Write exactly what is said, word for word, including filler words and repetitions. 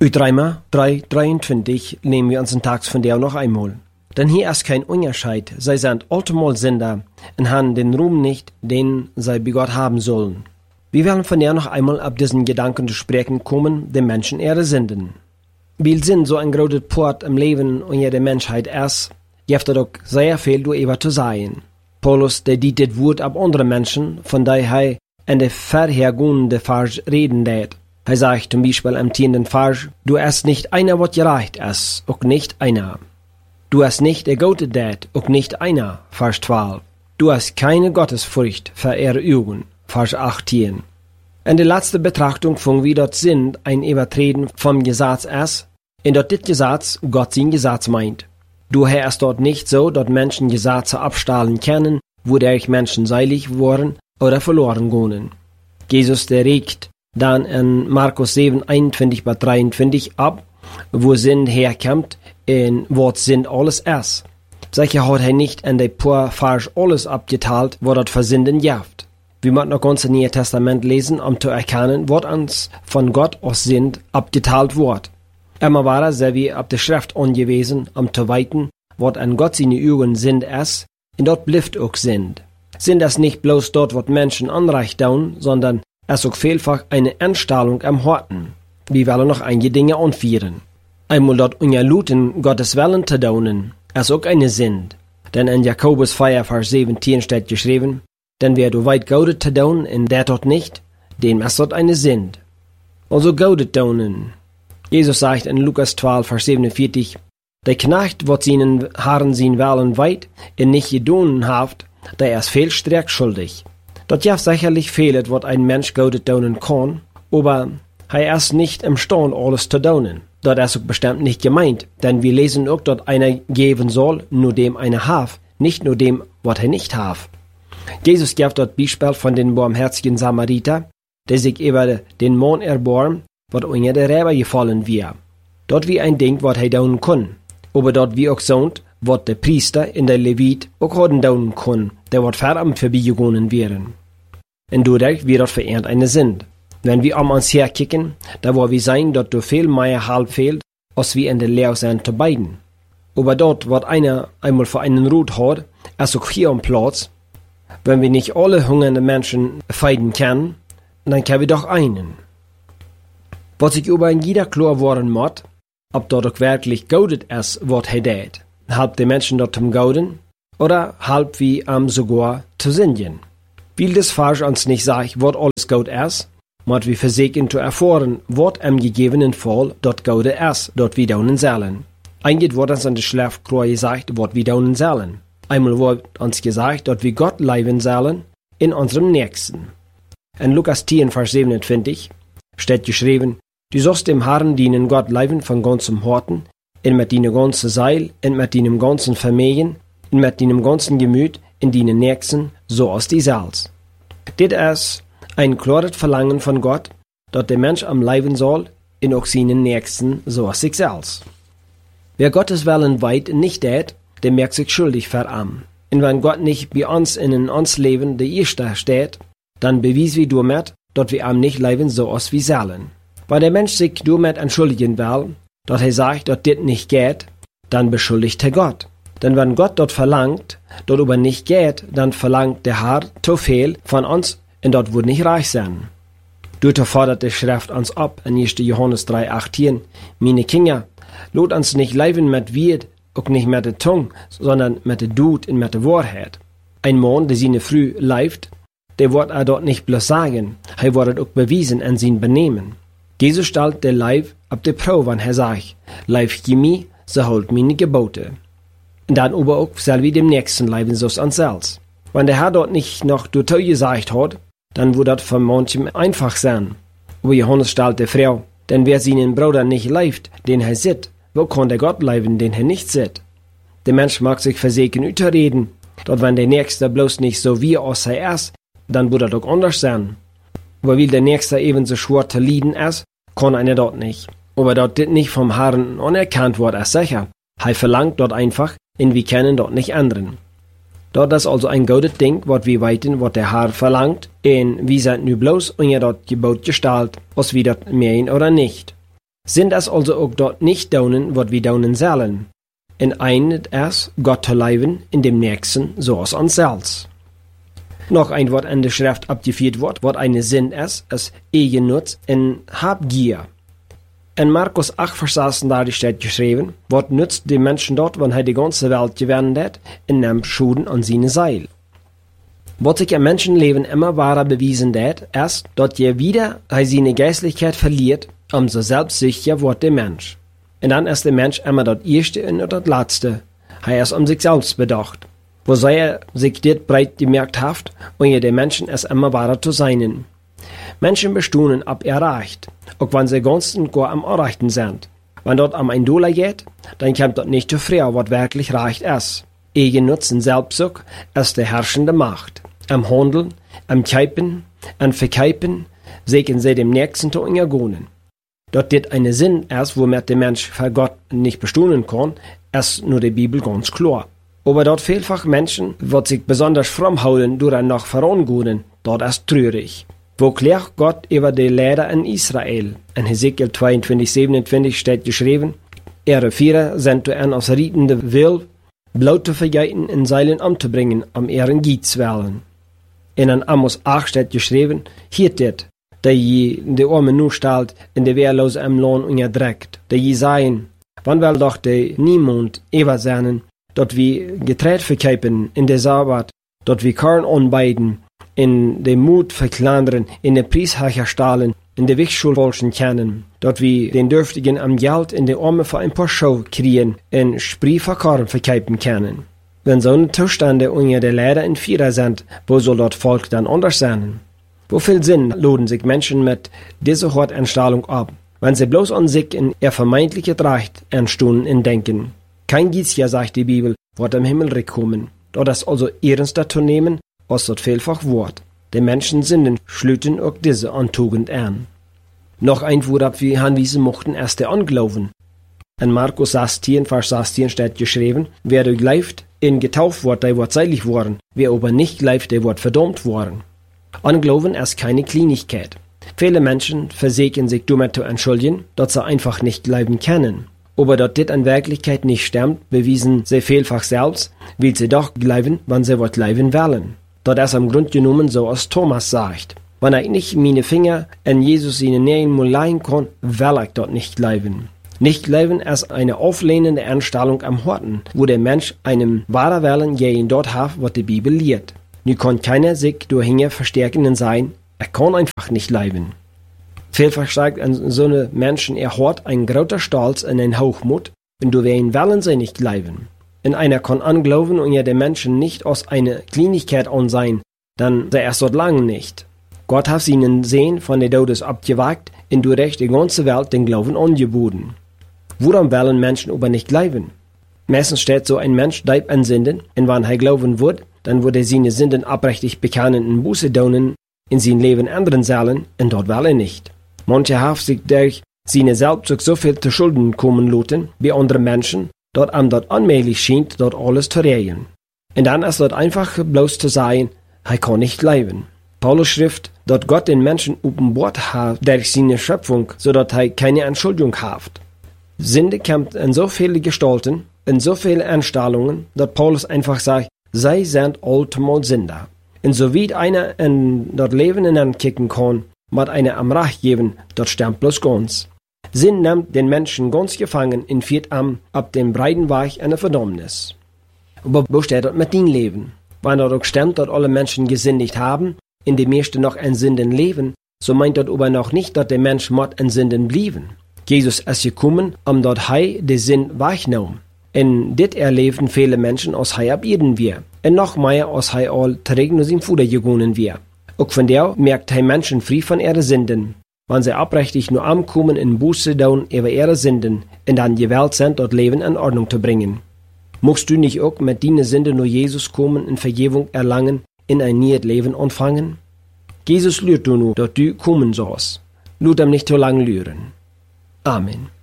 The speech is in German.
Uit Reimer drei dreiundzwanzig nehmen wir unseren Text von der noch einmal. Denn hier ist kein Unterschied, sie sind allemal Sünder und haben den Ruhm nicht, den sie bei Gott haben sollen. Wir werden von der noch einmal ab diesen Gedanken zu sprechen kommen, den Menschen ihre Sünden. Weil Sinn so ein großes Port im Leben und der Menschheit ist, gibt es doch sehr viel darüber zu sagen. Paulus, der dit das Wort ab andere Menschen, von daher er in der vorhergehenden Vers reden lädt. Er sagt zum Beispiel im zehnten Vers, du hast nicht einer, was gereicht ist, auch nicht einer. Du hast nicht der Gute dat, auch nicht einer, Vers zwölf. Du hast keine Gottesfurcht für ihre Augen, Vers achtzehn. In der letzten Betrachtung von wie dort sind ein Übertreten vom Gesetz ist, in dort dit Gesetz Gott sein Gesetz meint. Daher ist dort nicht so, dass Menschen Gesetze abstahlen können, wodurch Menschen seilig worden oder verloren gehen. Jesus, der regt dann in Markus sieben, einundzwanzig bis dreiundzwanzig ab, wo Sinn herkommt, in was Sinn alles ist. Sicher hat er nicht in der paar Vers alles abgeteilt, was dort für Sünden gibt. Wir müssen noch ganz im Neuen Testament lesen, um zu erkennen, was uns von Gott aus Sünd abgeteilt wird. Immer war er, sehr wie ab der Schrift angewiesen, um zu weiten, was an Gott seine Augen Sünd ist, und dort bleibt auch Sünd. Sünd ist nicht bloß dort, was Menschen anrecht tun, sondern es ist auch vielfach eine Einstellung am Horten. Wir wollen noch einige Dinge anführen. Einmal dort ungeluten Gottes Willen zu tun, ist auch eine Sünd. Denn in Jakobus vier, Vers siebzehn steht geschrieben, denn wer du weit Gaudet zu tun, in der dort nicht, dem ist dort eine Sünd. Also Gaudet tun. Jesus sagt in Lukas zwölf, Vers siebenundvierzig, der Knecht, wat seinen Herren sein Willen weit, in nicht gedonen haft, der ist viel stark schuldig. Dort ja sicherlich fehlet, wat ein Mensch Gaudet tun kann, aber er ist nicht imstande, alles zu tun. Dort ist auch bestimmt nicht gemeint, denn wir lesen auch, dass einer geben soll, nur dem einer haf, nicht nur dem, wat er nicht haf. Jesus gibt dort Beispiel von den barmherzigen Samariter, der sich über den Mann erbarmt, wat unter der Räber gefallen wir. Dort wie ein Ding, wat er tun kann. Aber dort wie auch sonst, wat der Priester in der Levit auch haben tun kann, der wat verdammt vorbeigegangen wären. Und dadurch wird dort verehrt eine Sünd. Wenn wir um uns herkicken, da wo wir sein, dort du viel mehr halb fehlt, als wir in der Lehre sind zu beiden. Aber dort, wat einer einmal für einen Rut hat, ist auch hier am Platz. Wenn wir nicht alle hungernde Menschen feiden können, dann können wir doch einen. Was sich über ein jeder klar worden muss, ob dort auch wirklich Gaudet ist, was er tät. Halb die Menschen dort zum Gauden, oder halb wie am um sogar zu singen. Weil das Vers uns nicht sagt, was alles Gaud ist, muss wir versuchen zu erfahren, was im gegebenen Fall dort Gaude ist, dort wir daunen sollen. Eingeht wird uns an der Schlafkreuz gesagt, was wir daunen sollen. Einmal wird uns gesagt, dass wir Gott leiben sollen in unserem Nächsten. In Lukas zehn, Vers siebenundzwanzig steht geschrieben, du sollst dem Herrn dienen Gott leiben von ganzem Horten, und mit deinem ganzen Seil, und mit deinem ganzen Vermögen, und mit deinem ganzen Gemüt, in deinen Nächsten, so als die Salz. Das ist ein klares Verlangen von Gott, dass der Mensch am Leiben soll, in auch seinen Nächsten, so als sich selbst. Wer Gottes Willen weit nicht tät, der merkt sich schuldig veran. Und wenn Gott nicht bei uns in uns Leben der Erste steht, dann bewies wir damit, dass wir am nicht leben so als wir sollen. Weil der Mensch sich damit entschuldigen will, dass er sagt, dass das nicht geht, dann beschuldigt er Gott. Denn wenn Gott dort verlangt, dort aber nicht geht, dann verlangt der Herr zu viel von uns und dort wird nicht reich sein. Dort fordert die Schrift uns ab in erster Johannes drei, achtzehn, meine Kinder, lot uns nicht leben mit Wied, auch nicht mit der Tongue, sondern mit der Dut und mit der Wahrheit. Ein Mann, der seine Früh leift, der wird er dort nicht bloß sagen, er wird auch bewiesen in sein Benehmen. Jesus stellt der Leib ab der Probe, wenn er sagt, Leib je mi, so holt meine Gebote. Und dann aber auch selber dem Nächsten leiben, so uns selbst. Wenn der Herr dort nicht noch dazu gesagt hat, dann wird das für manchem einfach sein. Aber Johannes stellt der Frau, denn wer seinen Bruder nicht leibt, den er sieht, wo kann der Gott leiben, den er nicht sieht? Der Mensch mag sich versägen überreden, dass wenn der Nächste bloß nicht so wie aus er ist, dann wird er doch anders sein. Aber weil der Nächste ebenso schwer zu leiden ist, kann einer dort nicht. Aber dort dit nicht vom Herrn anerkannt wird, ist sicher. Er verlangt dort einfach, und wir können dort nicht ändern. Dort ist also ein gutes Ding, was wir weiten, was der Herr verlangt, und wir sind nur bloß unter dort Gebot gestellt, ob wir dort meinen oder nicht. Sind es also auch dort nicht daunen, wat wir daunen sollen. In einet es, Gott zu leben, in dem Nächsten, so als uns selbst. Noch ein Wort in der Schrift abgeführt wird, wat eine Sinn ist, ist Eigennutz in Habgier. In Markus acht, Vers sechsunddreißig steht geschrieben, wat nützt dem Menschen dort, wenn er die ganze Welt gewinnen hat, in einem Schuden an seine Seil. Was sich im Menschenleben immer wahrer bewiesen hat, ist, dass je wieder er seine Geistlichkeit verliert, umso selbstsicher wird der Mensch. Und dann ist der Mensch immer das Erste und das Letzte. Er ist um sich selbst bedacht. Wo sei er sich dit breit gemerkt haft, und je der Menschen es immer wahrer zu seinen. Menschen bestaunen ab erreicht, auch wenn sie ganz und gar am Erreichten sind. Wenn dort am ein Dollar geht, dann kommt dort nicht zu früh, was wirklich reicht ist. Eigennutz und Selbstsucht ist die herrschende Macht. Am Handeln, am Kaufen, am Verkaufen, sehen sie dem Nächsten zu untergehen. Dort dit eine Sinn ist, womit der Mensch für Gott nicht bestaunen kann, ist nur die Bibel ganz klar. Aber dort vielfach Menschen, die sich besonders fromm halten, durch ein noch vorangehen, dort ist traurig. Wo klärt Gott über die Lehrer in Israel? In Hesekiel zweiundzwanzig, siebenundzwanzig steht geschrieben, ihre Vierer sind zu ein aus rietende Will, blau zu vergeiten in Seilen umzubringen, um ihren Giet zu wählen. In an Amos acht steht geschrieben, hier dit, der je de Arme nu stalt, in de Wehrlose am Lohn unterdreckt, der je seien, wann will doch de niemand ever sein, dort wie Getreid verkaufen in der Sabbat, dort wie Korn anbeiden, in de Mut verkleinern, in de Prieshacher stahlen, in de Wichschulwolschen kennen, dort wie den Dürftigen am Geld in de Arme für ein paar Schau kriegen, in Spree für Korn verkaufen können. Wenn so eine Zustände unter der Lehrer in Vierer sind, wo soll dort Volk dann anders sein? Wo viel Sinn laden sich Menschen mit dieser Hortanstellung ab, wenn sie bloß an sich in ihr vermeintliches Recht entstunden in denken? Kein Gies ja, sagt die Bibel, wird am Himmel rekommen. Dort ist also ernster zu nehmen, als dort vielfach Wort. Die Menschen sinnen schlüten auch diese Antugend an. Noch ein Wort ab, wie anwiesen mochten erst der Anglauben. In Markus sechzehn, Vers sechzehn steht geschrieben, wer durch leift, in getauft wird, der wird seilig worden, wer aber nicht leift, der wird verdammt worden. Anglauben ist keine Kleinigkeit. Viele Menschen versägen sich damit zu entschuldigen, dass sie einfach nicht glauben können. Aber dass das in Wirklichkeit nicht stimmt, bewiesen sie vielfach selbst, weil sie doch glauben, wenn sie was glauben wollen. Das ist am Grund genommen so, als Thomas sagt. Wenn ich nicht meine Finger in Jesus in Nähen mal leihen kann, will ich dort nicht glauben. Nicht glauben ist eine auflehnende Einstellung am Horten, wo der Mensch einem wahrer Willen gegen dort hat, was die Bibel lehrt. Nu kann keiner sich durch Hinge verstärkenden sein, er kann einfach nicht leben. Vielfach steigt an so eine Menschen erhort ein großer Stolz und ein Hochmut, und du wen wollen sie nicht leben. In einer kann anglauben und ja der Menschen nicht aus einer Kleinigkeit an sein, dann sei er so lange nicht. Gott hat ihnen sehen von der Todes abgewagt, und durch die ganze Welt den Glauben angeboten. Woran wollen Menschen aber nicht leben? Meistens steht so ein Mensch deib an Sünden, und wenn er glauben wird, dann würde er seine Sünden abrechtig bekennen und Buße tun, in sein Leben ändern sollen, und dort will er nicht. Manche haben sich durch seine Selbstsucht so viel zu Schulden kommen lassen, wie andere Menschen, dort am dort allmählich scheint, dort alles zu regeln. Und dann ist dort einfach bloß zu sagen, er kann nicht leben. Paulus schrift, dass Gott den Menschen offenbart hat durch seine Schöpfung, so dass er keine Entschuldigung hat. Sünde kommt in so viele Gestalten, in so viele Einstellungen, dass Paulus einfach sagt, sie sind allemal Sünder. Und so wie einer in das Leben hineinkicken kann, mit einer am Recht geben, dort stimmt bloß ganz. Sinn nimmt den Menschen ganz gefangen und führt am ab dem breiten Weg einer Verdammnis. Aber wo steht dort mit dem Leben? Wenn dort auch stimmt, dass alle Menschen gesündigt haben, in dem meisten noch in Sünden leben, so meint dort aber noch nicht, dass der Mensch mod in Sünden blieben. Jesus ist gekommen, um dort hei den Sinn wegnehmen. In dit erleben viele Menschen aus hei abirden wir. Und noch mehr aus hei all trägen nur im Fuder gegangen wir. Auch von der merkt hei Menschen frei von ihren Sünden. Wenn sie abrechtig nur ankommen in Buße down über ihre Sünden und dann gewählt sind, dort Leben in Ordnung zu bringen. Muckst du nicht auch mit deinen Sünden nur Jesus kommen und Vergebung erlangen, in ein neues Leben anfangen? Jesus lürt du nur, dass du kommen sollst. Lüt ihm nicht zu lang lüren. Amen.